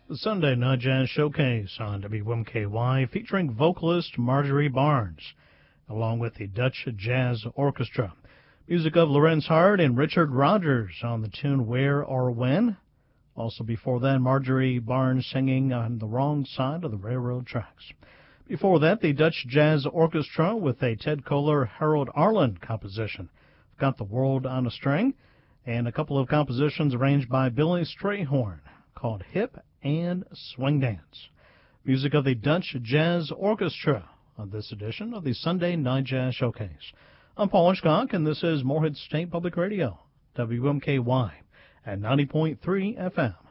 The Sunday Night Jazz Showcase on WMKY featuring vocalist Marjorie Barnes, along with the Dutch Jazz Orchestra. Music of Lorenz Hart and Richard Rodgers on the tune Where or When. Also before that, Marjorie Barnes singing On the Wrong Side of the Railroad Tracks. Before that, the Dutch Jazz Orchestra with a Ted Koehler, Harold Arlen composition. Got the World on a String, and a couple of compositions arranged by Billy Strayhorn called Hip and Swing Dance. Music of the Dutch Jazz Orchestra on this edition of the Sunday Night Jazz Showcase. I'm Paul Hitchcock, and this is Morehead State Public Radio, WMKY, at 90.3 FM.